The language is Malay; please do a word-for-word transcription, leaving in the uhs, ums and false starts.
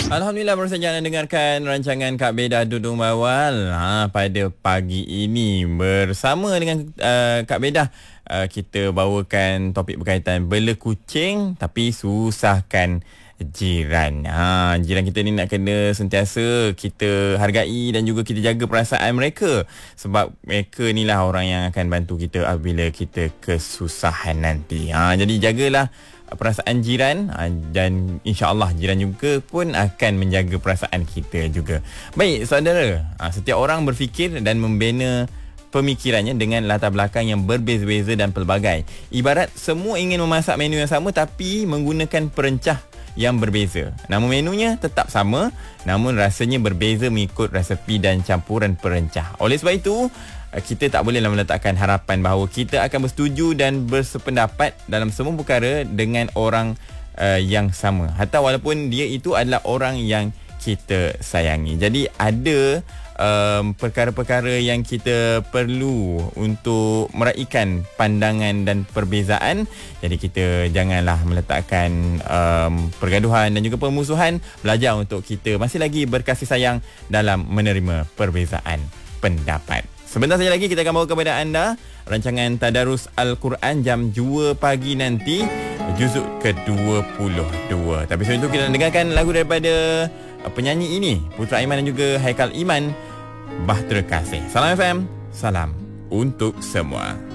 Alhamdulillah, baru saja anda dengarkan rancangan Kak Beda Dudung Bawal ha, pada pagi ini. Bersama dengan uh, Kak Beda, uh, kita bawakan topik berkaitan bela kucing tapi susahkan jiran. Ha, jiran kita ni nak kena sentiasa kita hargai dan juga kita jaga perasaan mereka. Sebab mereka ni lah orang yang akan bantu kita apabila kita kesusahan nanti. Ha, jadi jagalah perasaan jiran dan insya-Allah jiran juga pun akan menjaga perasaan kita juga. Baik saudara, setiap orang berfikir dan membina pemikirannya dengan latar belakang yang berbeza-beza dan pelbagai. Ibarat semua ingin memasak menu yang sama tapi menggunakan perencah yang berbeza. Namun menunya tetap sama, namun rasanya berbeza mengikut resepi dan campuran perencah. Oleh sebab itu, kita tak bolehlah meletakkan harapan bahawa kita akan bersetuju dan bersependapat dalam semua perkara dengan orang uh, yang sama, hatta walaupun dia itu adalah orang yang kita sayangi. Jadi ada um, perkara-perkara yang kita perlu untuk meraihkan pandangan dan perbezaan. Jadi kita janganlah meletakkan um, pergaduhan dan juga permusuhan. Belajar untuk kita masih lagi berkasih sayang dalam menerima perbezaan pendapat. Sebentar saja lagi kita akan bawa kepada anda rancangan Tadarus Al-Quran jam dua pagi nanti, juzuk ke dua puluh dua. Tapi sebelum itu kita nak dengarkan lagu daripada penyanyi ini, Putra Aiman dan juga Haikal Iman, Bahtera Kasih. Salam F M, salam untuk semua.